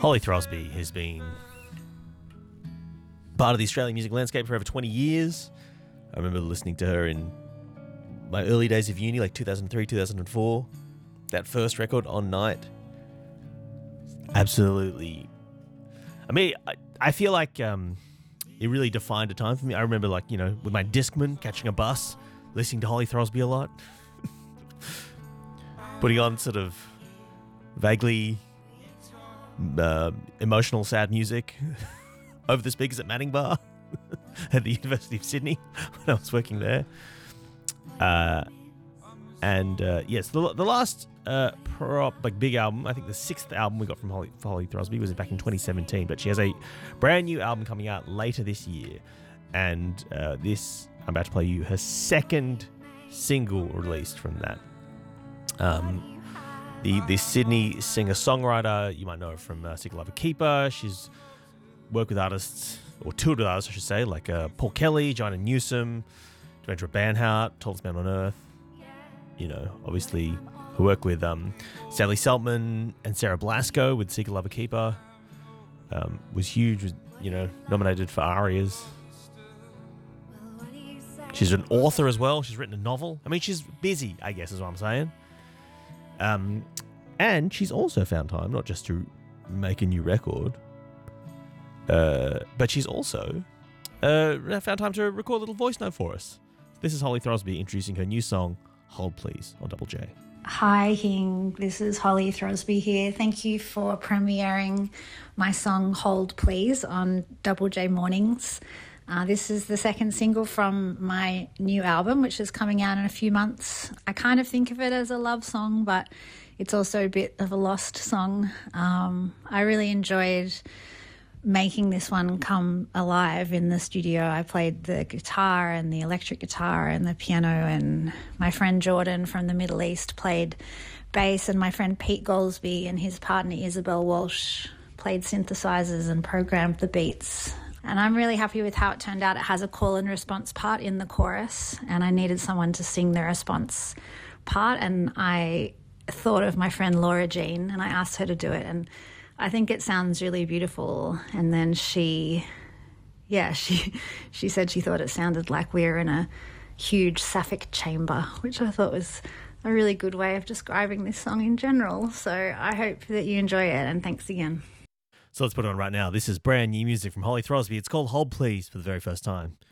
Holly Throsby has been part of the Australian music landscape for over 20 years. I remember listening to her in my early days of uni, like 2003, 2004. That first record, On Night. Absolutely. I mean, I feel like it really defined a time for me. I remember, like, you know, with my Discman, catching a bus, listening to Holly Throsby a lot. Putting on sort of vaguely emotional, sad music over the speakers at Manning Bar at the University of Sydney when I was working there. Yes, the last big album, I think the sixth album we got from Holly Throsby was back in 2017, but she has a brand new album coming out later this year, and this, I'm about to play you her second single released from that. The Sydney singer-songwriter, you might know her from Seek a Lover Keeper. She's worked with artists, or toured with artists, I should say, like Paul Kelly, Joanna Newsom, Devendra Banhart, Tallest Man on Earth. You know, obviously, her work with Sally Seltman and Sarah Blasco with Seek a Lover Keeper was huge, was, you know, nominated for ARIAs. She's an author as well. She's written a novel. I mean, she's busy, I guess is what I'm saying. And she's also found time not just to make a new record, but she's also found time to record a little voice note for us. This is Holly Throsby introducing her new song, Hold Please, on Double J. Hi, King. This is Holly Throsby here. Thank you for premiering my song Hold Please on Double J Mornings. This is the second single from my new album, which is coming out in a few months. I kind of think of it as a love song, but it's also a bit of a lost song. I really enjoyed making this one come alive in the studio. I played the guitar and the electric guitar and the piano, and my friend Jordan from the Middle East played bass, and my friend Pete Goldsby and his partner Isabel Walsh played synthesizers and programmed the beats. And I'm really happy with how it turned out. It has a call and response part in the chorus, and I needed someone to sing the response part, and I thought of my friend Laura Jean, and I asked her to do it, and I think it sounds really beautiful. And then she said she thought it sounded like we were in a huge sapphic chamber, which I thought was a really good way of describing this song in general. So I hope that you enjoy it, and thanks again. So let's put it on right now. This is brand new music from Holly Throsby. It's called Hold Please for the very first time.